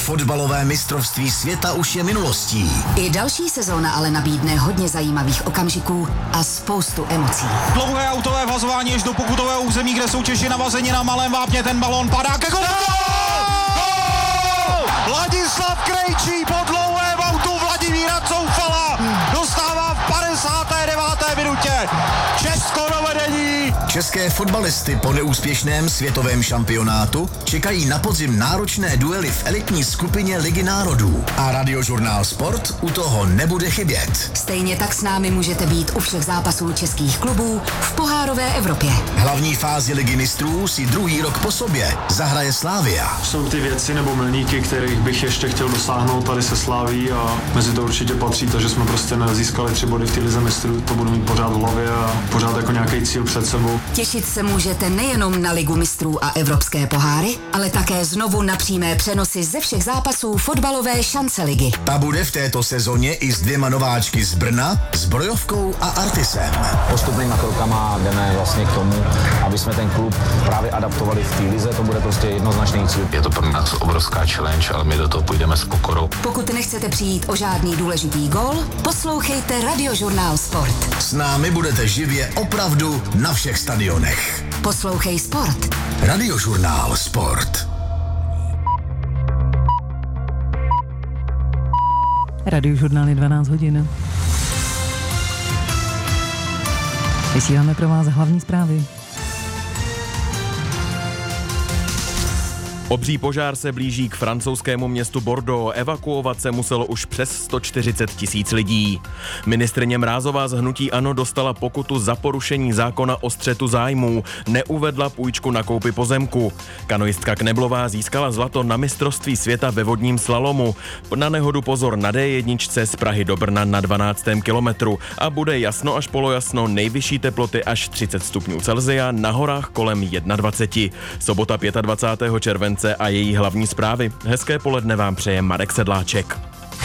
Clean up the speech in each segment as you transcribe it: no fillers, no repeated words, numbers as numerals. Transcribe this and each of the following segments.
Fotbalové mistrovství světa už je minulostí. I další sezóna ale nabídne hodně zajímavých okamžiků a spoustu emocí. Dlouhé autové vhazování až do pokutového území, kde jsou Češi navazeni na malém vápně. Ten balón padá ke golu. Ladislav Krejčí po dlouhém autu Vladimíra Coufala dostává v 59. minutě Česko do vedení. České fotbalisty po neúspěšném světovém šampionátu čekají na podzim náročné duely v elitní skupině Ligy národů. A Radiožurnál Sport u toho nebude chybět. Stejně tak s námi můžete být u všech zápasů českých klubů v pohárové Evropě. Hlavní fázi Ligy mistrů si druhý rok po sobě zahraje Slavia. Jsou ty věci nebo milníky, kterých bych ještě chtěl dosáhnout tady se Slaví, a mezi to určitě patří to, že jsme prostě nezískali 3 body v té lize mistrů. To budu mít pořád v hlavě a pořád jako nějaký cíl před sebou. Těšit se můžete nejenom na Ligu mistrů a evropské poháry, ale také znovu na přímé přenosy ze všech zápasů fotbalové šance ligy. Ta bude v této sezóně i s 2 nováčky z Brna, s Brojovkou a Artisem. Postupnýma krokama jdeme vlastně k tomu, aby jsme ten klub právě adaptovali v té lize, to bude prostě jednoznačný cíl. Je to pro nás obrovská challenge, ale my do toho půjdeme s pokorou. Pokud nechcete přijít o žádný důležitý gól, poslouchejte Radiožurnál Sport. S námi budete živě opravdu na všech stadionech. Poslouchej Sport. Radiožurnál Sport. Radiožurnál je 12 hodin. Vysíláme pro vás hlavní zprávy. Obří požár se blíží k francouzskému městu Bordeaux. Evakuovat se muselo už přes 140 000 lidí. Ministryně Mrázová z hnutí ANO dostala pokutu za porušení zákona o střetu zájmů. Neuvedla půjčku na koupi pozemku. Kanoistka Kneblová získala zlato na mistrovství světa ve vodním slalomu. Na nehodu pozor na D1 z Prahy do Brna na 12. kilometru. A bude jasno až polojasno, nejvyšší teploty až 30 stupňů Celsia, na horách kolem 21. Sobota 25. července a její hlavní zprávy. Hezké poledne vám přeje Marek Sedláček.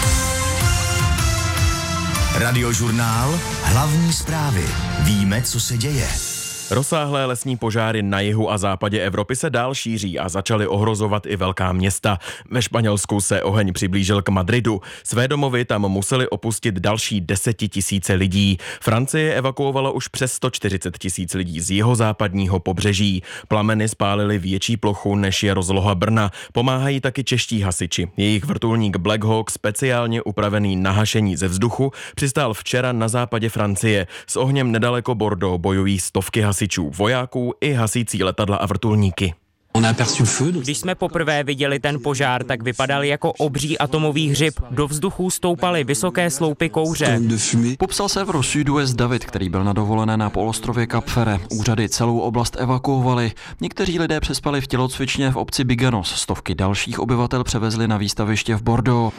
Radiožurnál, hlavní zprávy. Víme, co se děje. Rozsáhlé lesní požáry na jihu a západě Evropy se dál šíří a začaly ohrozovat i velká města. Ve Španělsku se oheň přiblížil k Madridu. Své domovy tam museli opustit další 10 000 lidí. Francie evakuovala už přes 140 000 lidí z jihozápadního pobřeží. Plameny spálily větší plochu, než je rozloha Brna. Pomáhají taky čeští hasiči. Jejich vrtulník Black Hawk, speciálně upravený na hašení ze vzduchu, přistál včera na západě Francie. S ohněm nedaleko Bordeaux bojují stovky hasičů, vojáků i hasící letadla a vrtulníky. Když jsme poprvé viděli ten požár, tak vypadal jako obří atomový hřib. Do vzduchu stoupaly vysoké sloupy kouře. Popsal Severo Sud-Ouest David, který byl na dovolené na poloostrově Cap Ferret. Úřady celou oblast evakuovali. Někteří lidé přespali v tělocvičně v obci Biganos. Stovky dalších obyvatel převezli na výstaviště v Bordeaux.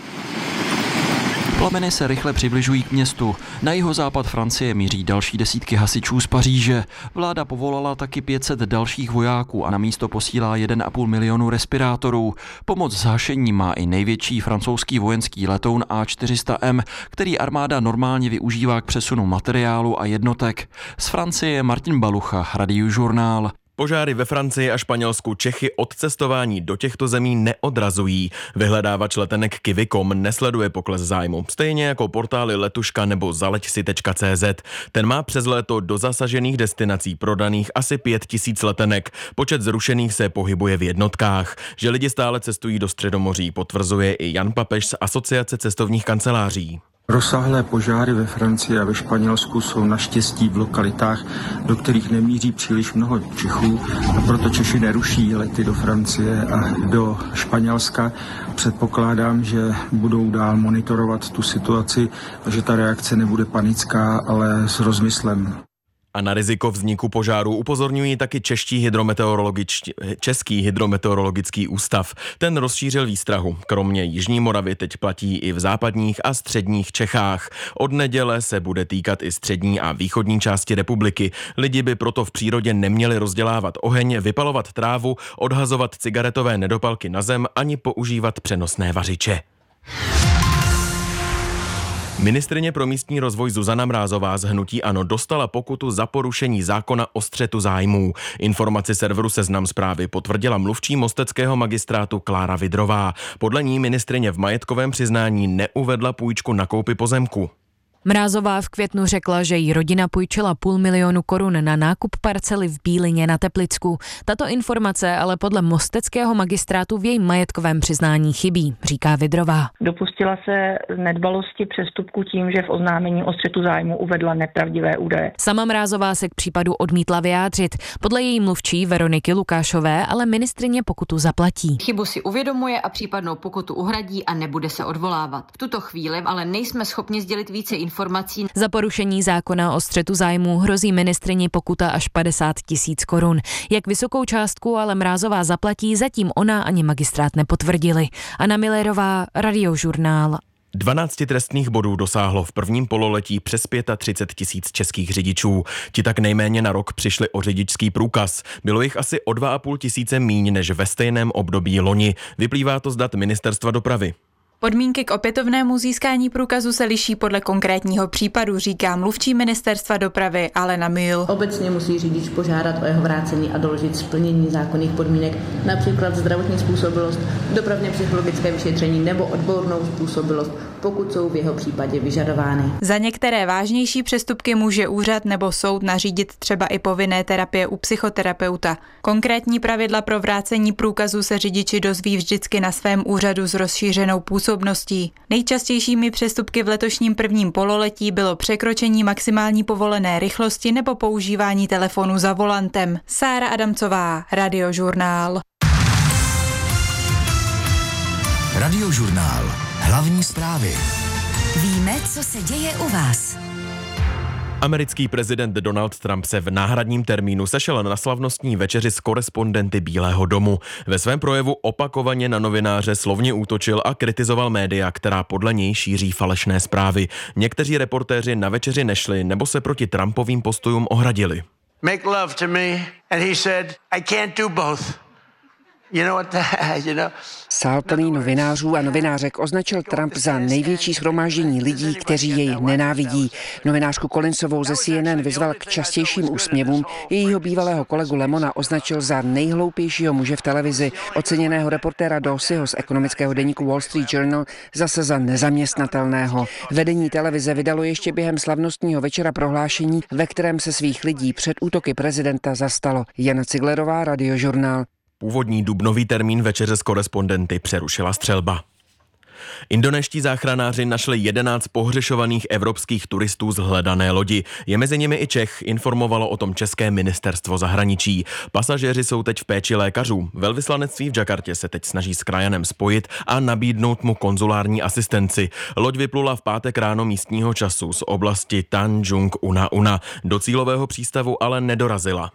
Plameny se rychle přibližují k městu. Na jihozápad Francie míří další desítky hasičů z Paříže. Vláda povolala taky 500 dalších vojáků a na místo posílá 1,5 milionu respirátorů. Pomoc s hašením má i největší francouzský vojenský letoun A400M, který armáda normálně využívá k přesunu materiálu a jednotek. Z Francie je Martin Balucha, Radiožurnál. Požáry ve Francii a Španělsku Čechy od cestování do těchto zemí neodrazují. Vyhledávač letenek Kiwi.com nesleduje pokles zájmu, stejně jako portály Letuška nebo zaleťsi.cz. Ten má přes léto do zasažených destinací prodaných asi 5 000 letenek. Počet zrušených se pohybuje v jednotkách. Že lidi stále cestují do Středomoří, potvrzuje i Jan Papež z Asociace cestovních kanceláří. Rozsáhlé požáry ve Francii a ve Španělsku jsou naštěstí v lokalitách, do kterých nemíří příliš mnoho Čechů, a proto Češi neruší lety do Francie a do Španělska. Předpokládám, že budou dál monitorovat tu situaci a že ta reakce nebude panická, ale s rozmyslem. A na riziko vzniku požáru upozorňují taky Český hydrometeorologický ústav. Ten rozšířil výstrahu. Kromě Jižní Moravy teď platí i v západních a středních Čechách. Od neděle se bude týkat i střední a východní části republiky. Lidi by proto v přírodě neměli rozdělávat oheň, vypalovat trávu, odhazovat cigaretové nedopalky na zem ani používat přenosné vařiče. Ministryně pro místní rozvoj Zuzana Mrázová z hnutí ANO dostala pokutu za porušení zákona o střetu zájmů. Informaci serveru Seznam Zprávy potvrdila mluvčí mosteckého magistrátu Klára Vidrová. Podle ní ministryně v majetkovém přiznání neuvedla půjčku na koupi pozemku. Mrázová v květnu řekla, že jí rodina půjčila 500 000 korun na nákup parcely v Bílině na Teplicku. Tato informace ale podle mosteckého magistrátu v jejím majetkovém přiznání chybí, říká Vidrová. Dopustila se nedbalosti přestupku tím, že v oznámení o střetu zájmu uvedla nepravdivé údaje. Sama Mrázová se k případu odmítla vyjádřit. Podle její mluvčí Veroniky Lukášové ale ministryně pokutu zaplatí. Chybu si uvědomuje a případnou pokutu uhradí a nebude se odvolávat. V tuto chvíli ale nejsme schopni sdělit více informací. Za porušení zákona o střetu zájmů hrozí ministryni pokuta až 50 000 korun. Jak vysokou částku ale Mrázová zaplatí, zatím ona ani magistrát nepotvrdili. Anna Millerová, Radiožurnál. 12 trestných bodů dosáhlo v prvním pololetí přes 35 000 českých řidičů. Ti tak nejméně na rok přišli o řidičský průkaz. Bylo jich asi o 2 500 míň než ve stejném období loni. Vyplývá to z dat Ministerstva dopravy. Podmínky k opětovnému získání průkazu se liší podle konkrétního případu, říká mluvčí Ministerstva dopravy Alena Mühl. Obecně musí řidič požádat o jeho vrácení a doložit splnění zákonných podmínek, například zdravotní způsobilost, dopravně psychologické vyšetření nebo odbornou způsobilost, pokud jsou v jeho případě vyžadovány. Za některé vážnější přestupky může úřad nebo soud nařídit třeba i povinné terapie u psychoterapeuta. Konkrétní pravidla pro vrácení průkazu se řidiči dozví vždycky na svém úřadu s rozšířenou působností. Nejčastějšími přestupky v letošním prvním pololetí bylo překročení maximální povolené rychlosti nebo používání telefonu za volantem. Sára Adamcová, Radiožurnál. Radiožurnál. Hlavní zprávy. Víme, co se děje u vás. Americký prezident Donald Trump se v náhradním termínu sešel na slavnostní večeři s korespondenty Bílého domu. Ve svém projevu opakovaně na novináře slovně útočil a kritizoval média, která podle něj šíří falešné zprávy. Někteří reportéři na večeři nešli nebo se proti Trumpovým postojům ohradili. Make love to me and he said I can't do both. Sál plný novinářů a novinářek označil Trump za největší shromáždění lidí, kteří jej nenávidí. Novinářku Collinsovou ze CNN vyzval k častějším úsměvům, jejího bývalého kolegu Lemona označil za nejhloupějšího muže v televizi, oceněného reportéra Dorseyho z ekonomického deníku Wall Street Journal zase za nezaměstnatelného. Vedení televize vydalo ještě během slavnostního večera prohlášení, ve kterém se svých lidí před útoky prezidenta zastalo. Jana Ciglerová, Radiožurnál. Původní dubnový termín večeře s korespondenty přerušila střelba. Indonéští záchranáři našli 11 pohřešovaných evropských turistů z hledané lodi. Je mezi nimi i Čech, informovalo o tom české ministerstvo zahraničí. Pasažéři jsou teď v péči lékařů. Velvyslanectví v Jakartě se teď snaží s krajanem spojit a nabídnout mu konzulární asistenci. Loď vyplula v pátek ráno místního času z oblasti Tanjung Una Una. Do cílového přístavu ale nedorazila.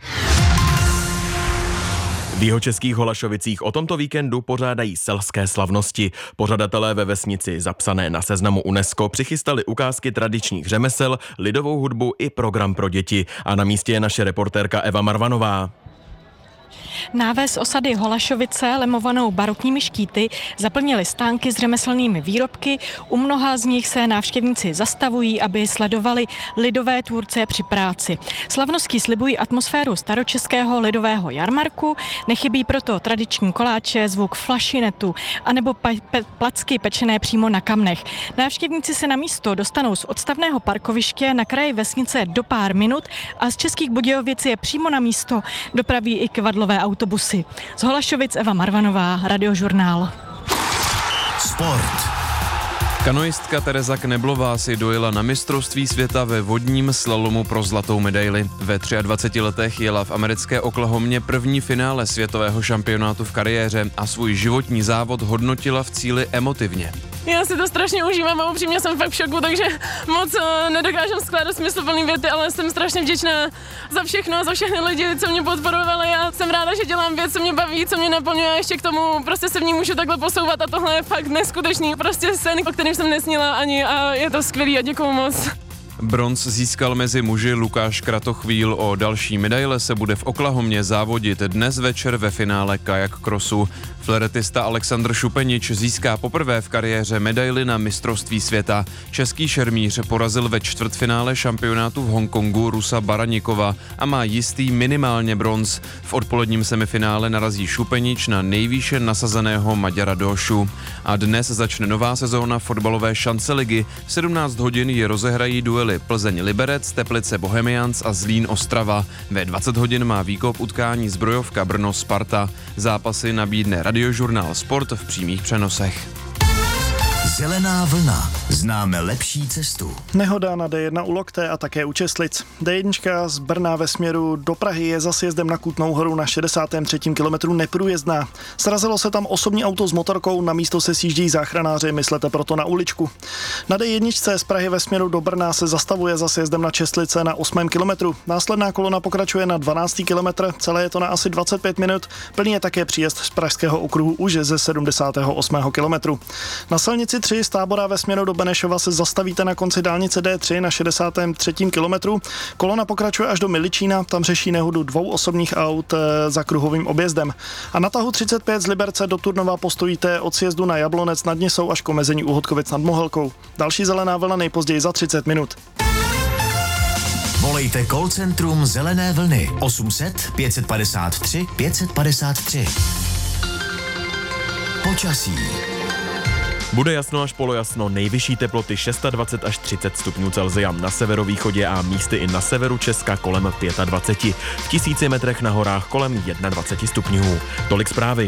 V jihočeských Holašovicích o tomto víkendu pořádají selské slavnosti. Pořadatelé ve vesnici, zapsané na seznamu UNESCO, přichystali ukázky tradičních řemesel, lidovou hudbu i program pro děti. A na místě je naše reportérka Eva Marvanová. Náves osady Holašovice, lemovanou barokními štíty, zaplnili stánky s řemeslnými výrobky. U mnoha z nich se návštěvníci zastavují, aby sledovali lidové tvůrce při práci. Slavnosti slibují atmosféru staročeského lidového jarmarku, nechybí proto tradiční koláče, zvuk flašinetu anebo placky pečené přímo na kamnech. Návštěvníci se na místo dostanou z odstavného parkoviště na kraji vesnice do pár minut a z Českých Budějovic je přímo na místo dopraví i kvadlové autobusy. Z Holašovic Eva Marvanová, Radiožurnál. Sport. Kanoistka Tereza Kneblová si dojela na mistrovství světa ve vodním slalomu pro zlatou medaili. Ve 23 letech jela v americké Oklahomě první finále světového šampionátu v kariéře a svůj životní závod hodnotila v cíli emotivně. Já si to strašně užívám a upřímně jsem fakt v šoku, takže moc nedokážem skládat smysluplný věty, ale jsem strašně vděčná za všechno, za všechny lidi, co mě podporovali. Já jsem ráda, že dělám věc, co mě baví, co mě naplňuje a ještě k tomu prostě se v ní můžu takhle posouvat a tohle je fakt neskutečný prostě sen, o kterém jsem nesnila ani a je to skvělý a děkuju moc. Bronz získal mezi muži Lukáš Kratochvíl, o další medaile se bude v Oklahomě závodit dnes večer ve finále kajak crossu. Fleretista Alexandr Šupenič získá poprvé v kariéře medaili na mistrovství světa. Český šermíř porazil ve čtvrtfinále šampionátu v Hongkongu Rusa Baranikova a má jistý minimálně bronz. V odpoledním semifinále narazí Šupenič na nejvýše nasazeného Maďara Došu. A dnes začne nová sezóna fotbalové šanceligy. V 17 hodin je rozehrají duely Plzeň-Liberec, Teplice-Bohemians a Zlín-Ostrava. Ve 20 hodin má výkop utkání Zbrojovka Brno-Sparta. Zápasy nabídne Radiožurnál Sport v přímých přenosech. Zelená vlna. Známe lepší cestu. Nehoda na D1 u Lokté a také u Česlic. D1 z Brna ve směru do Prahy je za sjezdem na Kutnou Horu na 63. kilometru neprůjezdná. Srazilo se tam osobní auto s motorkou, na místo se sjíždějí záchranáři, myslete proto na uličku. Na D1 z Prahy ve směru do Brna se zastavuje za sjezdem na Česlice na 8. kilometru. Následná kolona pokračuje na 12. kilometr, celé je to na asi 25 minut. Plný je také příjezd z Pražského okruhu už ze 78. kilometru. Na silnici 3 z Tábora ve směru do Benešova se zastavíte na konci dálnice D3 na 63. kilometru. Kolona pokračuje až do Miličína, tam řeší nehodu 2 osobních aut za kruhovým objezdem. A na tahu 35 z Liberce do Turnova postojíte od sjezdu na Jablonec nad Nisou až k omezení u Hodkovic nad Mohelkou. Další zelená vlna nejpozději za 30 minut. Volejte call centrum Zelené vlny 800 553 553. Počasí. Bude jasno až polojasno, nejvyšší teploty 26 až 30 stupňů Celsia, na severovýchodě a místy i na severu Česka kolem 25, v 1000 metrech na horách kolem 21 stupňů. Tolik zprávy.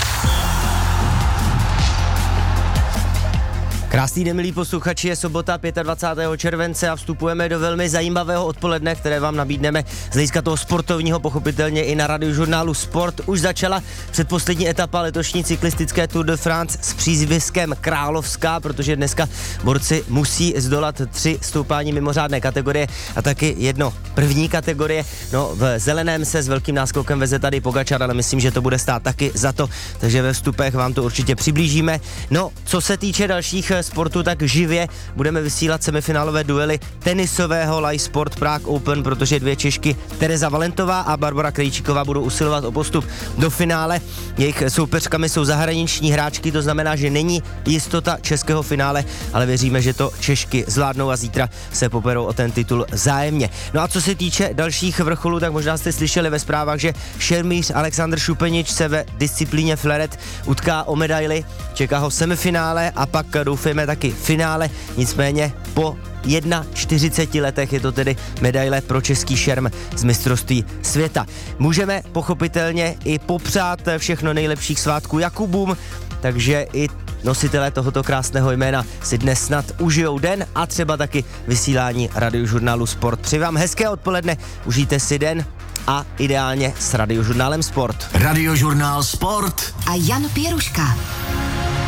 Krásný den, milí posluchači, je sobota 25. července a vstupujeme do velmi zajímavého odpoledne, které vám nabídneme z hlediska toho sportovního, pochopitelně i na Radiožurnálu Sport. Už začala předposlední etapa letošní cyklistické Tour de France s přízviskem Královská, protože dneska borci musí zdolat 3 stoupání mimořádné kategorie a taky jedno první kategorie. No, v zeleném se s velkým náskokem veze tady Pogačar, ale myslím, že to bude stát taky za to, takže ve vstupech vám to určitě přiblížíme. No, co se týče dalších sportu, tak živě budeme vysílat semifinálové duely tenisového Live Sport Prague Open, protože 2 Češky, Tereza Valentová a Barbora Krejčíková, budou usilovat o postup do finále. Jejich soupeřkami jsou zahraniční hráčky, to znamená, že není jistota českého finále, ale věříme, že to Češky zvládnou a zítra se poperou o ten titul vzájemně. No a co se týče dalších vrcholů, tak možná jste slyšeli ve zprávách, že šermíř Alexandr Šupenič se ve disciplíně fleret utká o medaili, čeká ho semifinále a pak doufejme taky finále, nicméně po 41 letech je to tedy medaile pro český šerm z mistrovství světa. Můžeme pochopitelně i popřát všechno nejlepších svátků Jakubům, takže i nositelé tohoto krásného jména si dnes snad užijou den a třeba taky vysílání Radiožurnálu Sport. Přeji vám hezké odpoledne, užijte si den a ideálně s Radiožurnálem Sport. Radiožurnál Sport a Jan Pěruška.